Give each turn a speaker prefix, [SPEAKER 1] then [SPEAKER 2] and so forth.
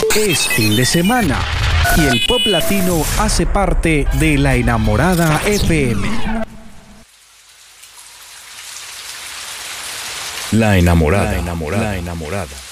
[SPEAKER 1] Es fin de semana y el pop latino hace parte de La Enamorada FM.
[SPEAKER 2] La Enamorada.